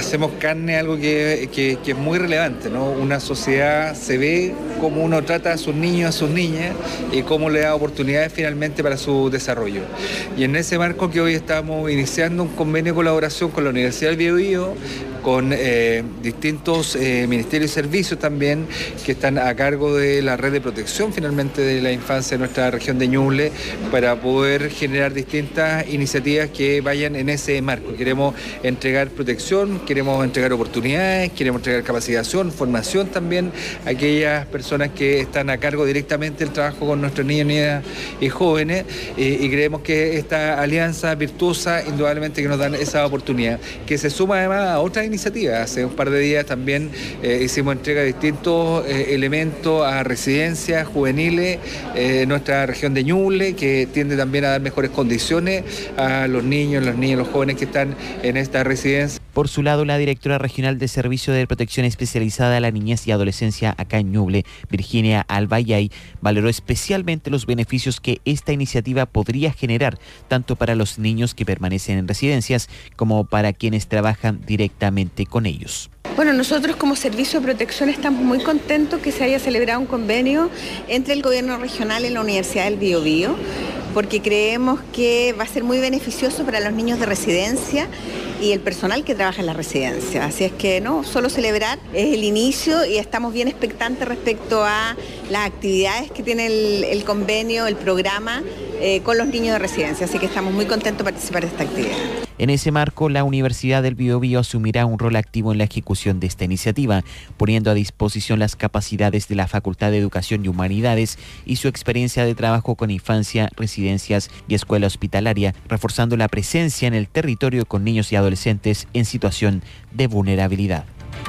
hacemos carne algo que es muy relevante, ¿no? Una sociedad se ve cómo uno trata a sus niños, a sus niñas y cómo le da oportunidades finalmente para su desarrollo. Y en ese marco que hoy estamos iniciando un convenio de colaboración con la Universidad del Biobío, con distintos ministerios y servicios también que están a cargo de la red de protección finalmente de la infancia de nuestra región de Ñuble, para poder generar distintas iniciativas que vayan en ese marco. Queremos entregar protección, queremos entregar oportunidades, queremos entregar capacitación, formación también a aquellas personas que están a cargo directamente del trabajo con nuestros niños, niñas y jóvenes, y creemos que esta alianza virtuosa indudablemente que nos dan esa oportunidad, que se suma además a otras iniciativas. Hace un par de días también hicimos entrega de distintos elementos a residencias juveniles en nuestra región de Ñuble, que tiende también a dar mejores condiciones a los niños, los jóvenes que están en esta residencia. Por su lado, la directora regional de Servicio de Protección Especializada a la Niñez y Adolescencia acá en Ñuble, Virginia Albayay, valoró especialmente los beneficios que esta iniciativa podría generar, tanto para los niños que permanecen en residencias como para quienes trabajan directamente con ellos. Bueno, nosotros como Servicio de Protección estamos muy contentos que se haya celebrado un convenio entre el Gobierno Regional y la Universidad del Biobío, porque creemos que va a ser muy beneficioso para los niños de residencia y el personal que trabaja en la residencia. Así es que no, solo celebrar es el inicio y estamos bien expectantes respecto a las actividades que tiene el convenio, el programa con los niños de residencia. Así que estamos muy contentos de participar de esta actividad. En ese marco, la Universidad del Biobío asumirá un rol activo en la ejecución de esta iniciativa, poniendo a disposición las capacidades de la Facultad de Educación y Humanidades y su experiencia de trabajo con infancia, residencias y escuela hospitalaria, reforzando la presencia en el territorio con niños y adolescentes en situación de vulnerabilidad.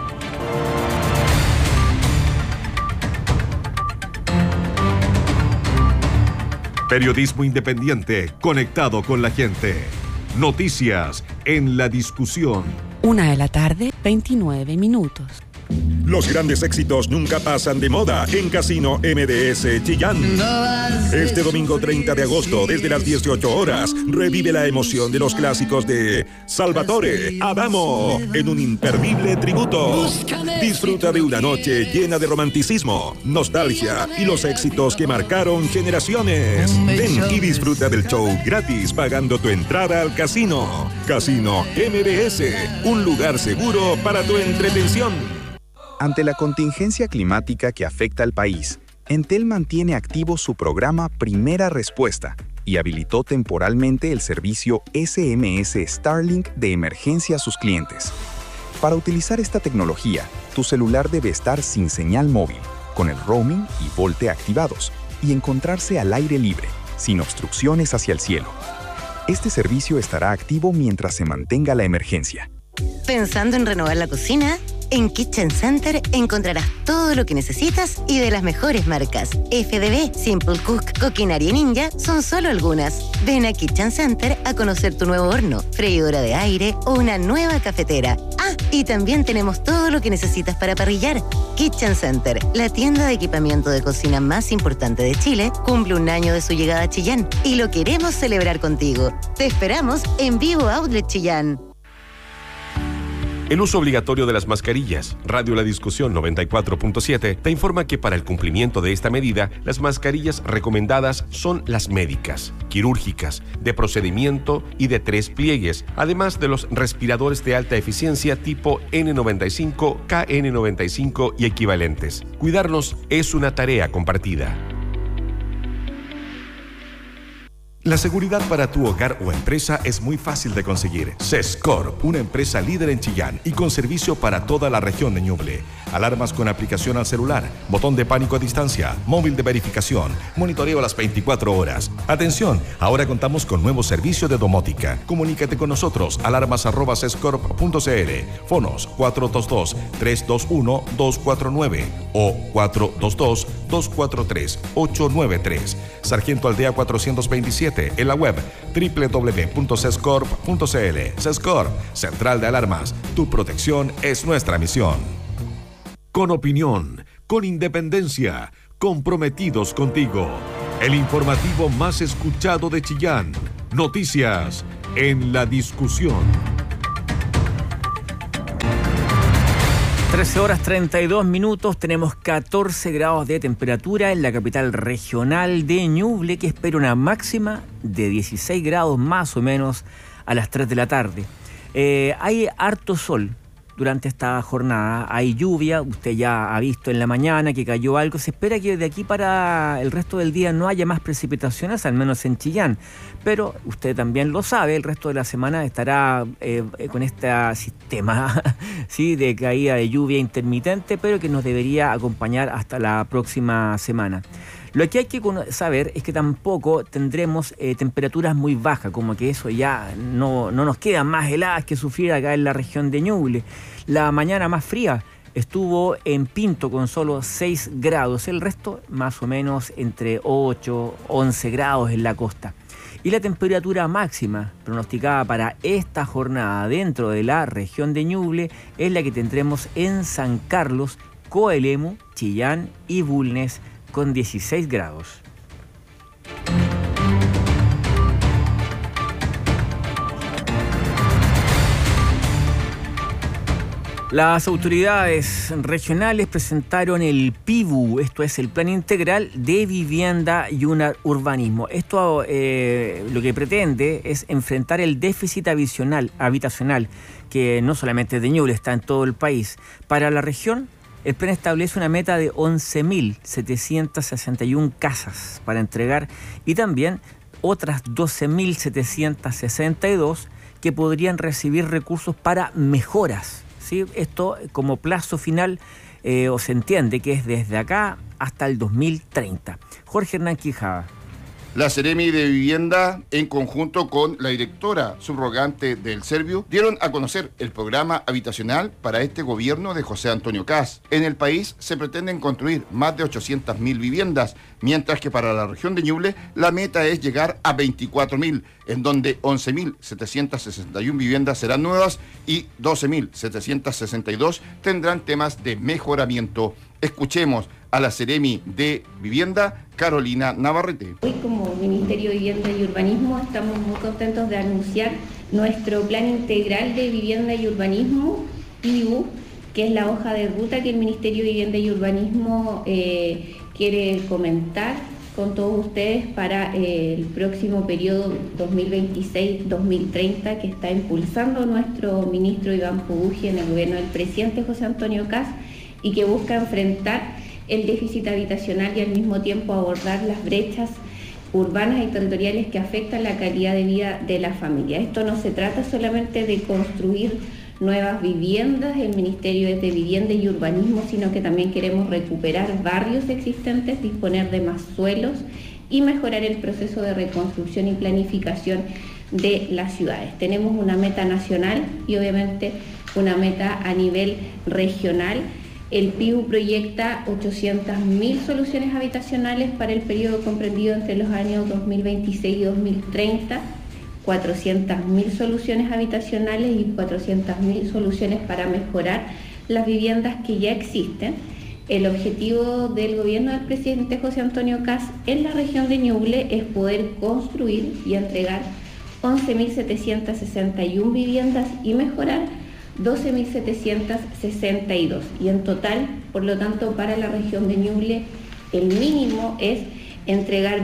Periodismo independiente, conectado con la gente. Noticias en la discusión. 1:29 p.m. Los grandes éxitos nunca pasan de moda en Casino MDS Chillán. Este domingo 30 de agosto, desde las 18 horas, revive la emoción de los clásicos de Salvatore, Adamo, en un imperdible tributo. Disfruta de una noche llena de romanticismo, nostalgia y los éxitos que marcaron generaciones. Ven y disfruta del show gratis pagando tu entrada al casino. Casino MDS, un lugar seguro para tu entretención. Ante la contingencia climática que afecta al país, Entel mantiene activo su programa Primera Respuesta y habilitó temporalmente el servicio SMS Starlink de emergencia a sus clientes. Para utilizar esta tecnología, tu celular debe estar sin señal móvil, con el roaming y VoLTE activados, y encontrarse al aire libre, sin obstrucciones hacia el cielo. Este servicio estará activo mientras se mantenga la emergencia. ¿Pensando en renovar la cocina? En Kitchen Center encontrarás todo lo que necesitas y de las mejores marcas. FDB, Simple Cook, Coquinaria Ninja son solo algunas. Ven a Kitchen Center a conocer tu nuevo horno, freidora de aire o una nueva cafetera. Ah, y también tenemos todo lo que necesitas para parrillar. Kitchen Center, la tienda de equipamiento de cocina más importante de Chile, cumple 1 año de su llegada a Chillán y lo queremos celebrar contigo. Te esperamos en Vivo Outlet Chillán. El uso obligatorio de las mascarillas. Radio La Discusión 94.7 te informa que para el cumplimiento de esta medida, las mascarillas recomendadas son las médicas, quirúrgicas, de procedimiento y de 3 pliegues, además de los respiradores de alta eficiencia tipo N95, KN95 y equivalentes. Cuidarnos es una tarea compartida. La seguridad para tu hogar o empresa es muy fácil de conseguir. Sescorp, una empresa líder en Chillán y con servicio para toda la región de Ñuble. Alarmas con aplicación al celular, botón de pánico a distancia, móvil de verificación, monitoreo a las 24 horas. Atención, ahora contamos con nuevo servicio de domótica. Comunícate con nosotros, alarmas@sescorp.cl, fonos 422-321-249 o 422-243-893. Sargento Aldea 427. En la web www.sescorp.cl. Sescorp, Central de Alarmas. Tu protección es nuestra misión. Con opinión, con independencia, comprometidos contigo. El informativo más escuchado de Chillán. Noticias en la discusión. 13 horas 32 minutos, tenemos 14 grados de temperatura en la capital regional de Ñuble, que espera una máxima de 16 grados más o menos a las 3 de la tarde. Hay harto sol durante esta jornada, hay lluvia, usted ya ha visto en la mañana que cayó algo, se espera que de aquí para el resto del día no haya más precipitaciones, al menos en Chillán, pero usted también lo sabe, el resto de la semana estará con este sistema ¿sí? de caída de lluvia intermitente, pero que nos debería acompañar hasta la próxima semana. Lo que hay que saber es que tampoco tendremos temperaturas muy bajas, como que eso ya no nos quedan más heladas que sufrir acá en la región de Ñuble. La mañana más fría estuvo en Pinto con solo 6 grados, el resto más o menos entre 8, 11 grados en la costa. Y la temperatura máxima pronosticada para esta jornada dentro de la región de Ñuble es la que tendremos en San Carlos, Coelemu, Chillán y Bulnes, con 16 grados. Las autoridades regionales presentaron el PIBU, esto es el Plan Integral de Vivienda y Urbanismo. Esto lo que pretende es enfrentar el déficit habitacional, que no solamente es de Ñuble, está en todo el país. Para la región, el plan establece una meta de 11.761 casas para entregar y también otras 12.762 que podrían recibir recursos para mejoras. ¿Sí? Esto como plazo final o se entiende que es desde acá hasta el 2030. Jorge Hernán Quijada. La Seremi de Vivienda, en conjunto con la directora subrogante del Servio, dieron a conocer el programa habitacional para este gobierno de José Antonio Kast. En el país se pretenden construir más de 800.000 viviendas, mientras que para la región de Ñuble la meta es llegar a 24.000, en donde 11.761 viviendas serán nuevas y 12.762 tendrán temas de mejoramiento. Escuchemos a la Seremi de Vivienda, Carolina Navarrete. Hoy como Ministerio de Vivienda y Urbanismo estamos muy contentos de anunciar nuestro Plan Integral de Vivienda y Urbanismo, PIBU, que es la hoja de ruta que el Ministerio de Vivienda y Urbanismo quiere comentar con todos ustedes para el próximo periodo 2026-2030 que está impulsando nuestro ministro Iván Pubugi en el gobierno del presidente José Antonio Kast y que busca enfrentar el déficit habitacional y al mismo tiempo abordar las brechas urbanas y territoriales que afectan la calidad de vida de la familia. Esto no se trata solamente de construir nuevas viviendas, el Ministerio es de Vivienda y Urbanismo, sino que también queremos recuperar barrios existentes, disponer de más suelos y mejorar el proceso de reconstrucción y planificación de las ciudades. Tenemos una meta nacional y obviamente una meta a nivel regional. El PIBU proyecta 800.000 soluciones habitacionales para el periodo comprendido entre los años 2026 y 2030, 400.000 soluciones habitacionales y 400.000 soluciones para mejorar las viviendas que ya existen. El objetivo del gobierno del presidente José Antonio Kast en la región de Ñuble es poder construir y entregar 11.761 viviendas y mejorar 12.762 y en total, por lo tanto, para la región de Ñuble el mínimo es entregar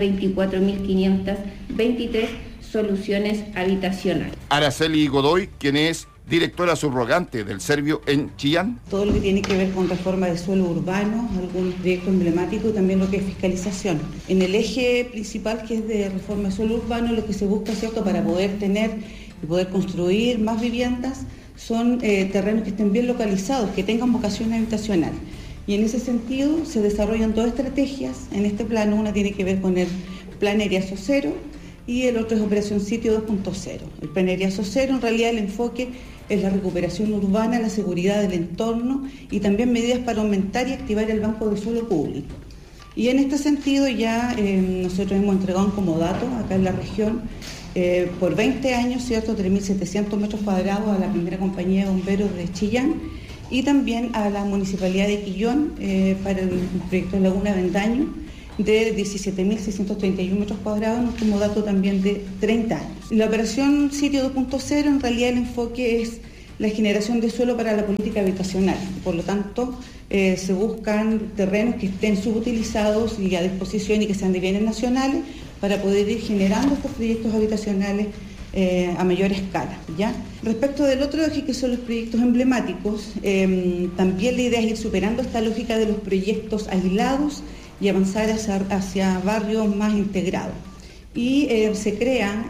24.523 soluciones habitacionales. Araceli Godoy, quien es directora subrogante del Servio en Chillán. Todo lo que tiene que ver con reforma de suelo urbano, algún proyecto emblemático y también lo que es fiscalización. En el eje principal, que es de reforma de suelo urbano, lo que se busca, ¿cierto?, para poder tener y poder construir más viviendas son terrenos que estén bien localizados, que tengan vocación habitacional. Y en ese sentido se desarrollan dos estrategias en este plano. Una tiene que ver con el Plan Eriazo Cero y el otro es Operación Sitio 2.0. El Plan Eriazo Cero, en realidad el enfoque es la recuperación urbana, la seguridad del entorno y también medidas para aumentar y activar el banco de suelo público. Y en este sentido ya nosotros hemos entregado un comodato acá en la región por 20 años, ¿cierto?, 3.700 metros cuadrados a la primera compañía de bomberos de Chillán y también a la Municipalidad de Quillón para el proyecto de Laguna Vendaño de 17.631 metros cuadrados, un comodato también de 30 años. La operación Sitio 2.0, en realidad el enfoque es la generación de suelo para la política habitacional. Por lo tanto, se buscan terrenos que estén subutilizados y a disposición y que sean de bienes nacionales para poder ir generando estos proyectos habitacionales a mayor escala, ¿ya? Respecto del otro eje, que son los proyectos emblemáticos, también la idea es ir superando esta lógica de los proyectos aislados y avanzar hacia barrios más integrados. Y se crea,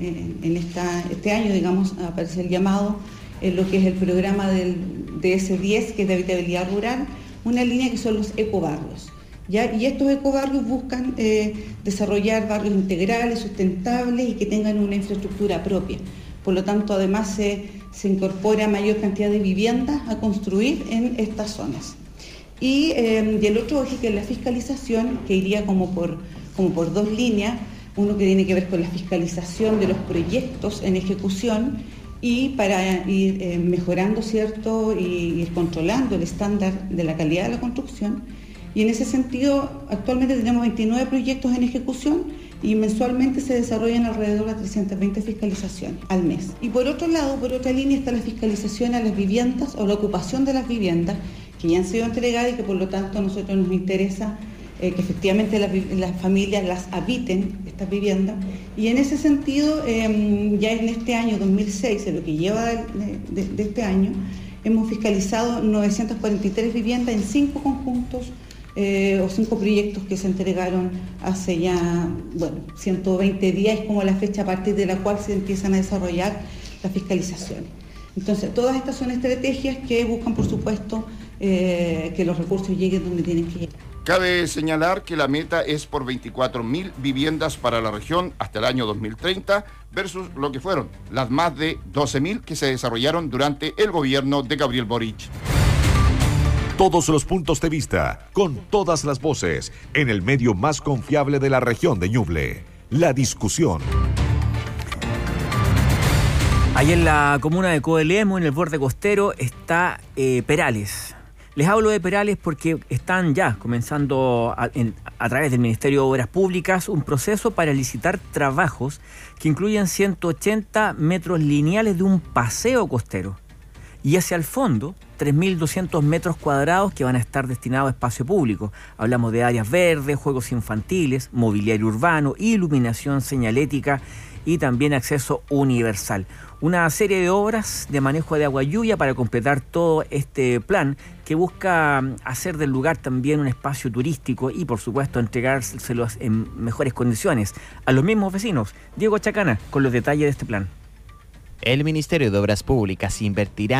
este año, digamos, aparece el llamado en lo que es el programa del DS10, que es de habitabilidad rural, una línea que son los ecobarrios, ¿ya? Y estos ecobarrios buscan desarrollar barrios integrales, sustentables y que tengan una infraestructura propia. Por lo tanto, además se incorpora mayor cantidad de viviendas a construir en estas zonas. Y el otro eje, que es la fiscalización, que iría como por dos líneas. Uno que tiene que ver con la fiscalización de los proyectos en ejecución y para ir mejorando, ¿cierto?, y ir controlando el estándar de la calidad de la construcción. Y en ese sentido, actualmente tenemos 29 proyectos en ejecución y mensualmente se desarrollan alrededor de 320 fiscalizaciones al mes. Y por otro lado, por otra línea, está la fiscalización a las viviendas o la ocupación de las viviendas que ya han sido entregadas y que por lo tanto a nosotros nos interesa que efectivamente las familias las habiten, estas viviendas. Y en ese sentido, ya en este año 2006, en lo que lleva de este año, hemos fiscalizado 943 viviendas en 5 conjuntos o 5 proyectos que se entregaron hace ya, 120 días, como la fecha a partir de la cual se empiezan a desarrollar las fiscalizaciones. Entonces, todas estas son estrategias que buscan, por supuesto, que los recursos lleguen donde tienen que llegar. Cabe señalar que la meta es por 24.000 viviendas para la región hasta el año 2030 versus lo que fueron las más de 12.000 que se desarrollaron durante el gobierno de Gabriel Boric. Todos los puntos de vista, con todas las voces, en el medio más confiable de la región de Ñuble. La discusión. Ahí en la comuna de Coelemu, en el borde costero, está Perales. Les hablo de Perales porque están ya comenzando a través del Ministerio de Obras Públicas un proceso para licitar trabajos que incluyen 180 metros lineales de un paseo costero. Y hacia el fondo, 3.200 metros cuadrados que van a estar destinados a espacio público. Hablamos de áreas verdes, juegos infantiles, mobiliario urbano, iluminación señalética y también acceso universal. Una serie de obras de manejo de agua lluvia para completar todo este plan que busca hacer del lugar también un espacio turístico y, por supuesto, entregárselos en mejores condiciones a los mismos vecinos. Diego Chacana, con los detalles de este plan. El Ministerio de Obras Públicas invertirá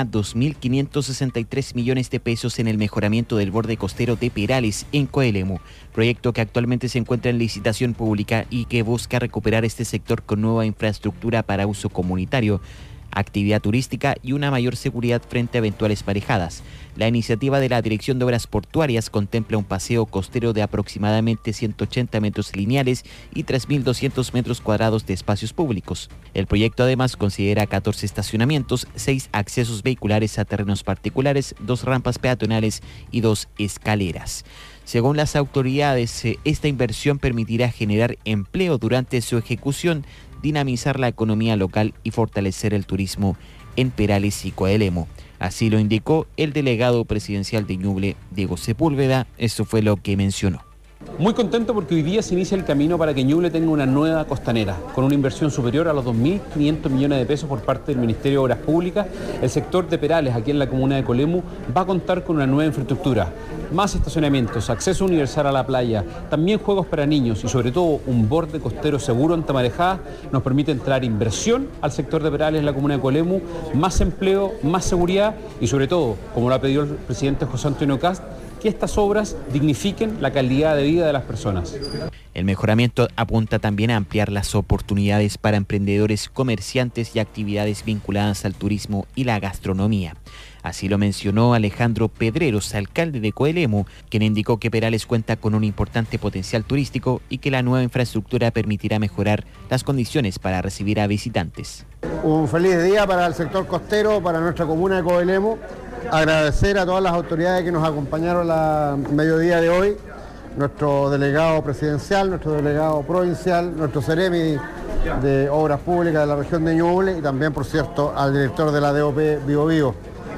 2.563 millones de pesos en el mejoramiento del borde costero de Perales, en Coelemu, proyecto que actualmente se encuentra en licitación pública y que busca recuperar este sector con nueva infraestructura para uso comunitario, actividad turística y una mayor seguridad frente a eventuales marejadas. La iniciativa de la Dirección de Obras Portuarias contempla un paseo costero de aproximadamente 180 metros lineales y 3.200 metros cuadrados de espacios públicos. El proyecto además considera 14 estacionamientos, 6 accesos vehiculares a terrenos particulares, 2 rampas peatonales y 2 escaleras. Según las autoridades, esta inversión permitirá generar empleo durante su ejecución, dinamizar la economía local y fortalecer el turismo en Perales y Coelemu. Así lo indicó el delegado presidencial de Ñuble, Diego Sepúlveda. Esto fue lo que mencionó. Muy contento porque hoy día se inicia el camino para que Ñuble tenga una nueva costanera, con una inversión superior a los 2.500 millones de pesos por parte del Ministerio de Obras Públicas. El sector de Perales, aquí en la comuna de Coelemu, va a contar con una nueva infraestructura, más estacionamientos, acceso universal a la playa, también juegos para niños y sobre todo un borde costero seguro ante marejadas. Nos permite entrar inversión al sector de Perales en la comuna de Coelemu, más empleo, más seguridad y sobre todo, como lo ha pedido el presidente José Antonio Kast, que estas obras dignifiquen la calidad de vida de las personas. El mejoramiento apunta también a ampliar las oportunidades para emprendedores, comerciantes y actividades vinculadas al turismo y la gastronomía. Así lo mencionó Alejandro Pedreros, alcalde de Coelemu, quien indicó que Perales cuenta con un importante potencial turístico y que la nueva infraestructura permitirá mejorar las condiciones para recibir a visitantes. Un feliz día para el sector costero, para nuestra comuna de Coelemu. Agradecer a todas las autoridades que nos acompañaron la mediodía de hoy, nuestro delegado presidencial, nuestro delegado provincial, nuestro Ceremi de Obras Públicas de la región de Ñuble y también, por cierto, al director de la DOP Biobío.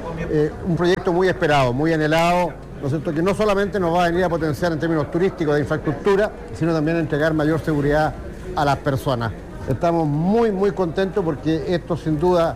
Un proyecto muy esperado, muy anhelado, ¿no es cierto?, que no solamente nos va a venir a potenciar en términos turísticos de infraestructura, sino también a entregar mayor seguridad a las personas. Estamos muy, muy contentos porque esto sin duda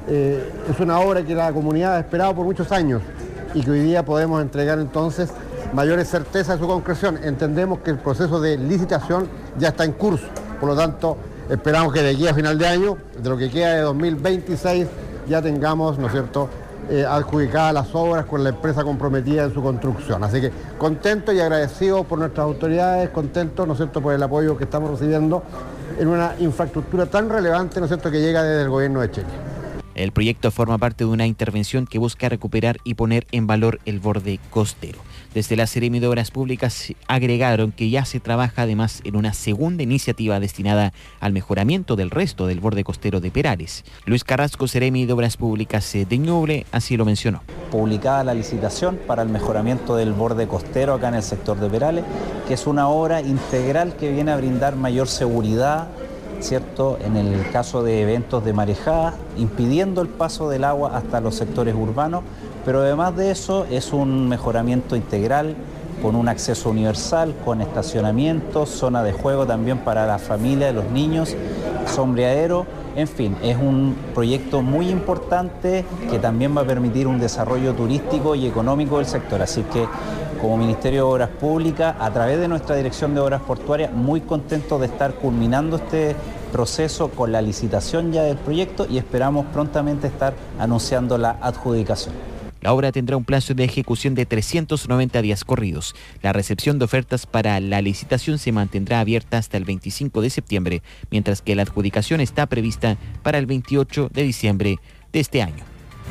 es una obra que la comunidad ha esperado por muchos años y que hoy día podemos entregar entonces mayores certezas de su concreción. Entendemos que el proceso de licitación ya está en curso, por lo tanto esperamos que de aquí a final de año, de lo que queda de 2026, ya tengamos, ¿no es cierto?, adjudicadas las obras con la empresa comprometida en su construcción. Así que contentos y agradecidos por nuestras autoridades, contentos, ¿no es cierto?, por el apoyo que estamos recibiendo en una infraestructura tan relevante, ¿no es cierto?, que llega desde el gobierno de Chile. El proyecto forma parte de una intervención que busca recuperar y poner en valor el borde costero. Desde la Seremi de Obras Públicas agregaron que ya se trabaja además en una segunda iniciativa destinada al mejoramiento del resto del borde costero de Perales. Luis Carrasco, Seremi de Obras Públicas de Ñuble, así lo mencionó. Publicada la licitación para el mejoramiento del borde costero acá en el sector de Perales, que es una obra integral que viene a brindar mayor seguridad, ¿cierto?, en el caso de eventos de marejada, impidiendo el paso del agua hasta los sectores urbanos, pero además de eso es un mejoramiento integral con un acceso universal, con estacionamientos, zona de juego también para la familia de los niños, sombreadero, en fin, es un proyecto muy importante que también va a permitir un desarrollo turístico y económico del sector, así que como Ministerio de Obras Públicas, a través de nuestra Dirección de Obras Portuarias, muy contentos de estar culminando este proceso con la licitación ya del proyecto y esperamos prontamente estar anunciando la adjudicación. La obra tendrá un plazo de ejecución de 390 días corridos. La recepción de ofertas para la licitación se mantendrá abierta hasta el 25 de septiembre, mientras que la adjudicación está prevista para el 28 de diciembre de este año.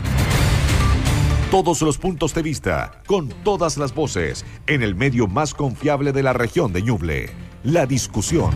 Todos los puntos de vista, con todas las voces, en el medio más confiable de la región de Ñuble. La discusión.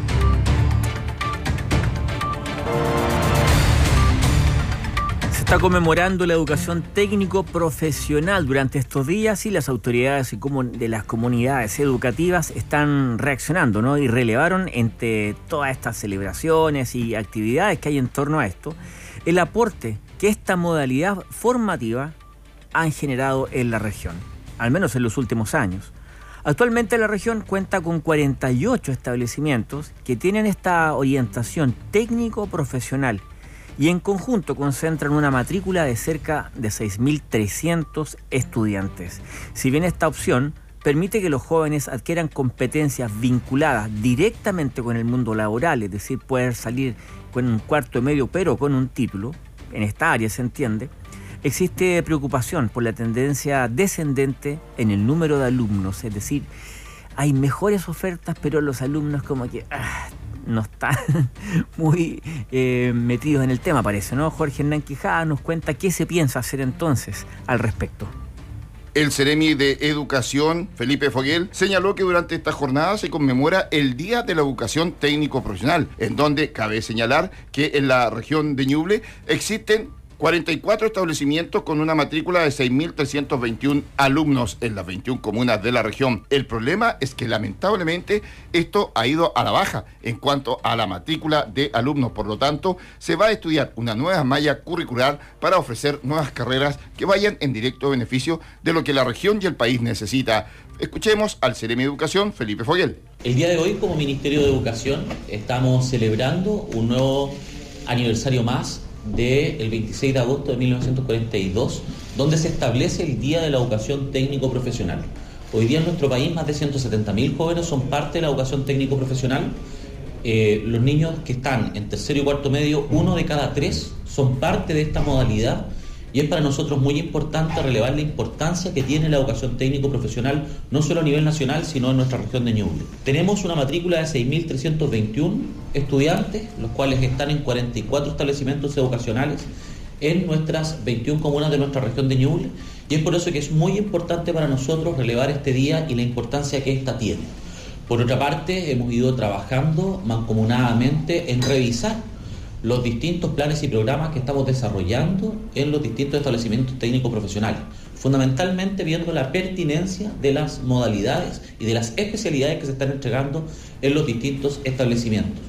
Se está conmemorando la educación técnico-profesional durante estos días y las autoridades de las comunidades educativas están reaccionando, ¿no? Y relevaron entre todas estas celebraciones y actividades que hay en torno a esto, el aporte que esta modalidad formativa han generado en la región, al menos en los últimos años. Actualmente la región cuenta con 48 establecimientos que tienen esta orientación técnico-profesional y en conjunto concentran una matrícula de cerca de 6.300 estudiantes. Si bien esta opción permite que los jóvenes adquieran competencias vinculadas directamente con el mundo laboral, es decir, poder salir con un cuarto medio pero con un título, en esta área se entiende, existe preocupación por la tendencia descendente en el número de alumnos, es decir, hay mejores ofertas, pero los alumnos como que no están muy metidos en el tema, parece, ¿no? Jorge Hernán Quijada nos cuenta qué se piensa hacer entonces al respecto. El Seremi de Educación, Felipe Foguel, señaló que durante esta jornada se conmemora el Día de la Educación Técnico-Profesional, en donde cabe señalar que en la región de Ñuble existen 44 establecimientos con una matrícula de 6.321 alumnos en las 21 comunas de la región. El problema es que lamentablemente esto ha ido a la baja en cuanto a la matrícula de alumnos. Por lo tanto, se va a estudiar una nueva malla curricular para ofrecer nuevas carreras que vayan en directo beneficio de lo que la región y el país necesita. Escuchemos al Seremi de Educación, Felipe Foguel. El día de hoy, como Ministerio de Educación, estamos celebrando un nuevo aniversario más del 26 de agosto de 1942, donde se establece el Día de la Educación Técnico-Profesional. Hoy día en nuestro país más de 170.000 jóvenes son parte de la educación técnico-profesional. Los niños que están en tercero y cuarto medio, 1 de cada 3 son parte de esta modalidad y es para nosotros muy importante relevar la importancia que tiene la educación técnico-profesional, no solo a nivel nacional, sino en nuestra región de Ñuble. Tenemos una matrícula de 6.321 estudiantes, los cuales están en 44 establecimientos educacionales en nuestras 21 comunas de nuestra región de Ñuble, y es por eso que es muy importante para nosotros relevar este día y la importancia que ésta tiene. Por otra parte, hemos ido trabajando mancomunadamente en revisar los distintos planes y programas que estamos desarrollando en los distintos establecimientos técnicos profesionales, fundamentalmente viendo la pertinencia de las modalidades y de las especialidades que se están entregando en los distintos establecimientos.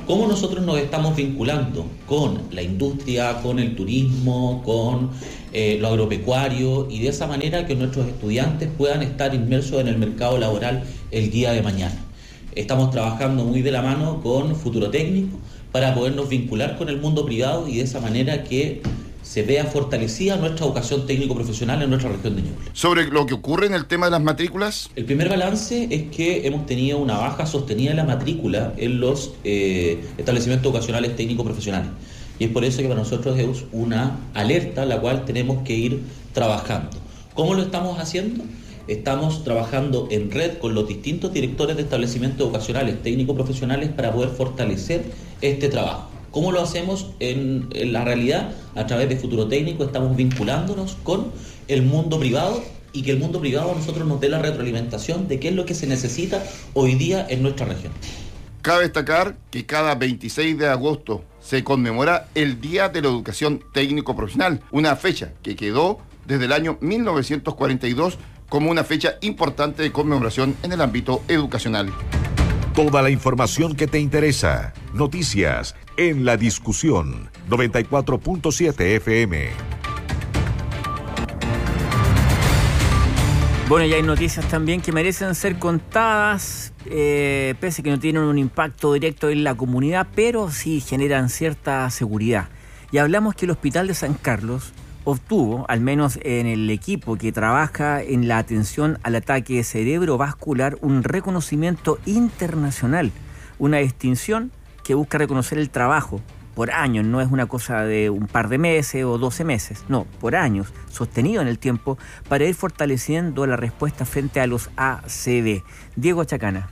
cómo nosotros nos estamos vinculando con la industria, con el turismo, con lo agropecuario, y de esa manera que nuestros estudiantes puedan estar inmersos en el mercado laboral el día de mañana. Estamos trabajando muy de la mano con Futuro Técnico para podernos vincular con el mundo privado y de esa manera que se vea fortalecida nuestra educación técnico-profesional en nuestra región de Ñuble. Sobre lo que ocurre en el tema de las matrículas. El primer balance es que hemos tenido una baja sostenida en la matrícula en los establecimientos educacionales técnico-profesionales. Y es por eso que para nosotros es una alerta la cual tenemos que ir trabajando. ¿Cómo lo estamos haciendo? Estamos trabajando en red con los distintos directores de establecimientos educacionales técnico-profesionales para poder fortalecer este trabajo. ¿Cómo lo hacemos en la realidad? A través de Futuro Técnico estamos vinculándonos con el mundo privado y que el mundo privado a nosotros nos dé la retroalimentación de qué es lo que se necesita hoy día en nuestra región. Cabe destacar que cada 26 de agosto se conmemora el Día de la Educación Técnico-Profesional, una fecha que quedó desde el año 1942 como una fecha importante de conmemoración en el ámbito educacional. Toda la información que te interesa. Noticias en La Discusión. 94.7 FM. Bueno, y hay noticias también que merecen ser contadas, pese a que no tienen un impacto directo en la comunidad, pero sí generan cierta seguridad. Y hablamos que el Hospital de San Carlos obtuvo, al menos en el equipo que trabaja en la atención al ataque cerebrovascular, un reconocimiento internacional, una distinción que busca reconocer el trabajo por años, no es una cosa de un par de meses o 12 meses, no, por años, sostenido en el tiempo, para ir fortaleciendo la respuesta frente a los ACV. Diego Chacana.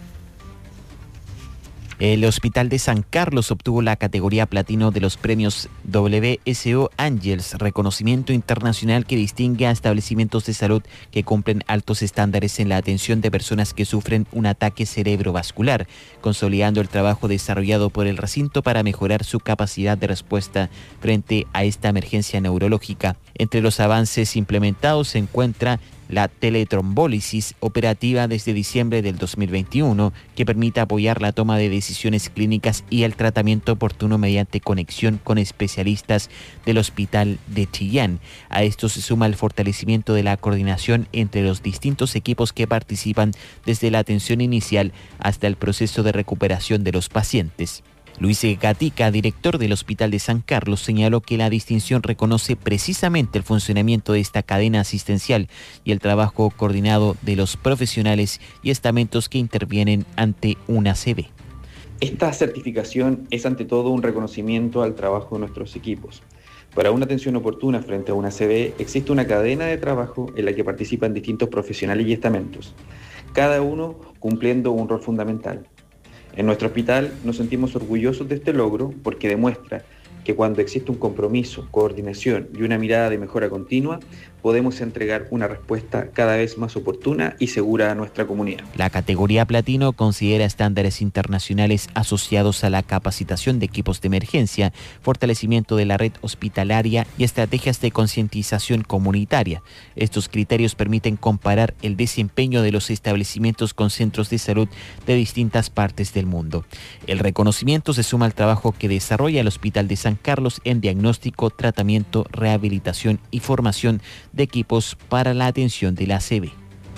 El Hospital de San Carlos obtuvo la categoría platino de los premios WSO Angels, reconocimiento internacional que distingue a establecimientos de salud que cumplen altos estándares en la atención de personas que sufren un ataque cerebrovascular, consolidando el trabajo desarrollado por el recinto para mejorar su capacidad de respuesta frente a esta emergencia neurológica. Entre los avances implementados se encuentra la teletrombólisis operativa desde diciembre del 2021, que permite apoyar la toma de decisiones clínicas y el tratamiento oportuno mediante conexión con especialistas del Hospital de Chillán. A esto se suma el fortalecimiento de la coordinación entre los distintos equipos que participan desde la atención inicial hasta el proceso de recuperación de los pacientes. Luis Gatica, director del Hospital de San Carlos, señaló que la distinción reconoce precisamente el funcionamiento de esta cadena asistencial y el trabajo coordinado de los profesionales y estamentos que intervienen ante una ACV. Esta certificación es ante todo un reconocimiento al trabajo de nuestros equipos. Para una atención oportuna frente a una ACV existe una cadena de trabajo en la que participan distintos profesionales y estamentos, cada uno cumpliendo un rol fundamental. En nuestro hospital nos sentimos orgullosos de este logro porque demuestra que cuando existe un compromiso, coordinación y una mirada de mejora continua, podemos entregar una respuesta cada vez más oportuna y segura a nuestra comunidad. La categoría platino considera estándares internacionales asociados a la capacitación de equipos de emergencia, fortalecimiento de la red hospitalaria y estrategias de concientización comunitaria. Estos criterios permiten comparar el desempeño de los establecimientos con centros de salud de distintas partes del mundo. El reconocimiento se suma al trabajo que desarrolla el Hospital de San Carlos en diagnóstico, tratamiento, rehabilitación y formación de equipos para la atención de la ACV.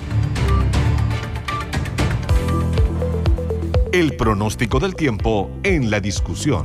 El pronóstico del tiempo en La Discusión.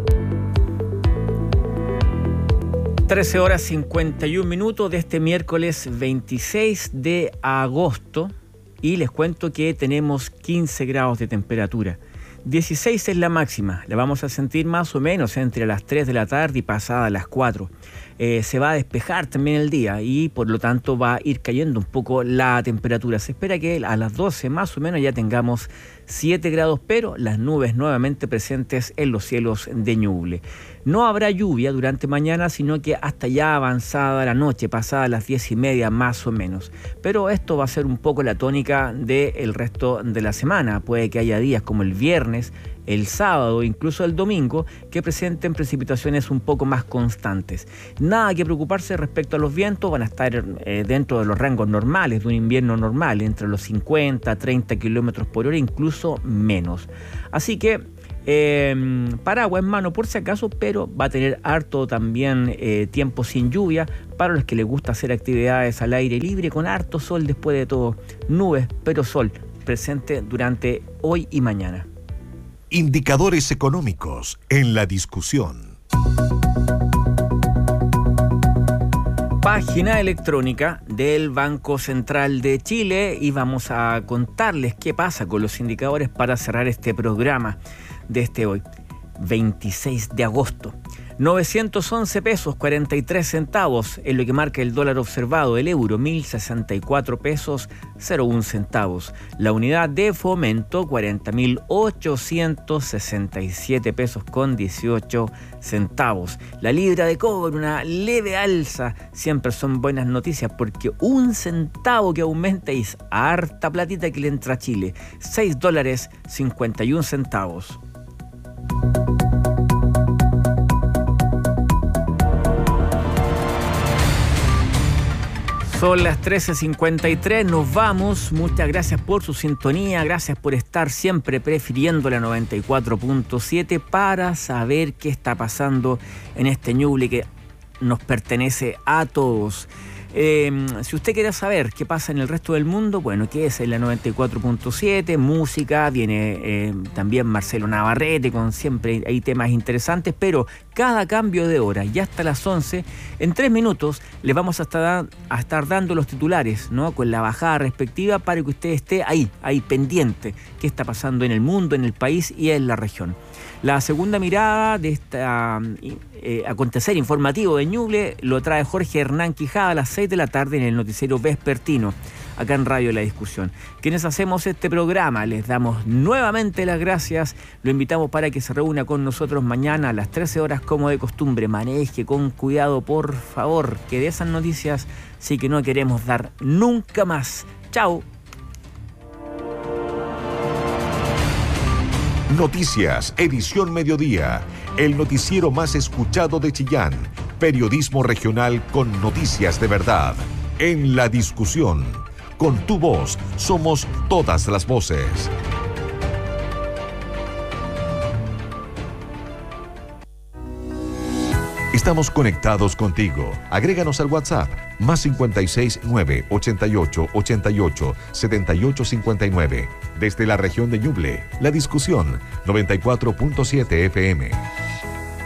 13 horas 51 minutos de este miércoles 26 de agosto y les cuento que tenemos 15 grados de temperatura. 16 es la máxima, la vamos a sentir más o menos entre las 3 de la tarde y pasada las 4. Se va a despejar también el día y por lo tanto va a ir cayendo un poco la temperatura. Se espera que a las 12 más o menos ya tengamos 7 grados, pero las nubes nuevamente presentes en los cielos de Ñuble. No habrá lluvia durante mañana, sino que hasta ya avanzada la noche, pasada las 10:30 más o menos. Pero esto va a ser un poco la tónica del resto de la semana. Puede que haya días como el viernes, el sábado, incluso el domingo, que presenten precipitaciones un poco más constantes. Nada que preocuparse respecto a los vientos, van a estar dentro de los rangos normales de un invierno normal, entre los 50 a 30 kilómetros por hora, incluso menos. Así que Paraguas en mano por si acaso, pero va a tener harto también tiempo sin lluvia para los que les gusta hacer actividades al aire libre con harto sol después de todo. Nubes, pero sol presente durante hoy y mañana. Indicadores económicos en la discusión. Página electrónica del Banco Central de Chile y vamos a contarles qué pasa con los indicadores para cerrar este programa de hoy, 26 de agosto. 911 pesos 43 centavos es lo que marca el dólar observado, el euro 1064 pesos 01 centavos. La unidad de fomento 40.867 pesos con 18 centavos. La libra de cobre, una leve alza, siempre son buenas noticias porque 1 centavo que aumenta es harta platita que le entra a Chile, $6.51. Son las 13:53, nos vamos. Muchas gracias por su sintonía, gracias por estar siempre prefiriendo la 94.7 para saber qué está pasando en este Ñuble que nos pertenece a todos. Si usted quiere saber qué pasa en el resto del mundo, bueno, que es en la 94.7, música, viene también Marcelo Navarrete, con siempre hay temas interesantes, pero cada cambio de hora y hasta las 11, en 3 minutos, les vamos a estar dando los titulares, ¿no? Con la bajada respectiva para que usted esté ahí pendiente, qué está pasando en el mundo, en el país y en la región. La segunda mirada de esta acontecer informativo de Ñuble lo trae Jorge Hernán Quijada a las 6 de la tarde en el noticiero vespertino, acá en Radio La Discusión. Quienes hacemos este programa, les damos nuevamente las gracias, lo invitamos para que se reúna con nosotros mañana a las 13 horas como de costumbre. Maneje con cuidado, por favor, que de esas noticias sí que no queremos dar nunca más. ¡Chao! Noticias, edición mediodía, el noticiero más escuchado de Chillán, periodismo regional con noticias de verdad. En La Discusión, con tu voz, somos todas las voces. Estamos conectados contigo. Agréganos al WhatsApp, más 56 9 88 88 78 59. Desde la región de Ñuble, La Discusión, 94.7 FM.